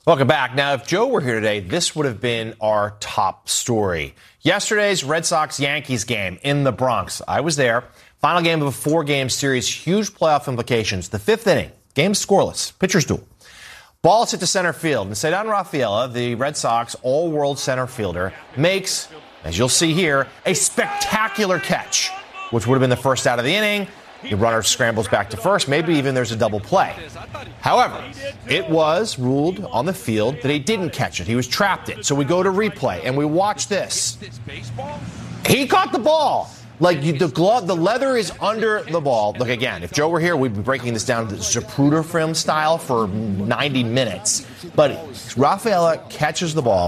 Welcome back. Now, if Joe were here today, this would have been our top story. Yesterday's Red Sox-Yankees game in the Bronx. I was there. Final game of a four-game series. Huge playoff implications. The fifth inning. Game scoreless. Pitcher's duel. Ball is hit to center field. And Ceddanne Rafaela, the Red Sox all-world center fielder, makes, as you'll see here, a spectacular catch, which would have been the first out of the inning. The runner scrambles back to first. Maybe even there's a double play. However, it was ruled on the field that he didn't catch it. He was trapped it. So we go to replay, and we watch this. He caught the ball. Like, the glove, the leather is under the ball. Look, again, if Joe were here, we'd be breaking this down to Zapruder film style for 90 minutes. But Rafaela catches the ball.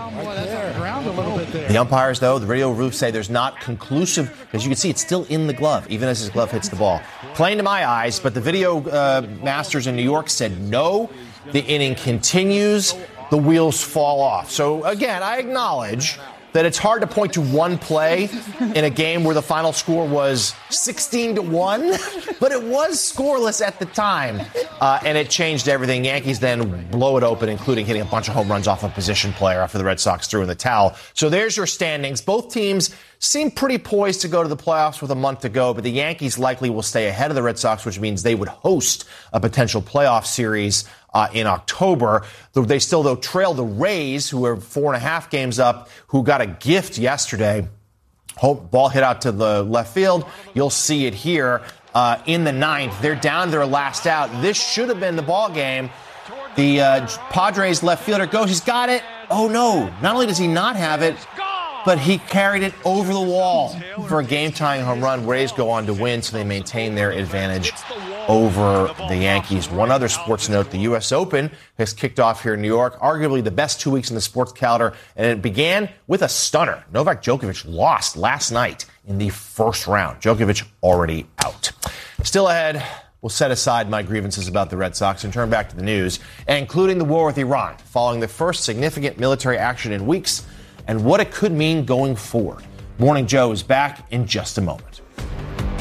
The umpires, though, the radio review say there's not conclusive, because you can see it's still in the glove, even as his glove hits the ball. Plain to my eyes, but the video masters in New York said no, the inning continues, the wheels fall off. So, again, I acknowledge that it's hard to point to one play in a game where the final score was 16-1, but it was scoreless at the time, and it changed everything. Yankees then blow it open, including hitting a bunch of home runs off a position player after the Red Sox threw in the towel. So there's your standings. Both teams seem pretty poised to go to the playoffs with a month to go, but the Yankees likely will stay ahead of the Red Sox, which means they would host a potential playoff series in October. They still, though, trail the Rays, who are 4.5 games up, who got a gift yesterday. Ball hit out to the left field. You'll see it here in the ninth. They're down their last out. This should have been the ball game. The Padres left fielder goes. He's got it. Oh, no. Not only does he not have it, but he carried it over the wall for a game-tying home run. Rays go on to win, so they maintain their advantage over the Yankees. One other sports note, the U.S. Open has kicked off here in New York, arguably the best 2 weeks in the sports calendar, and it began with a stunner. Novak Djokovic lost last night in the first round. Djokovic already out. Still ahead, we'll set aside my grievances about the Red Sox and turn back to the news, including the war with Iran, following the first significant military action in weeks, and what it could mean going forward. Morning Joe is back in just a moment.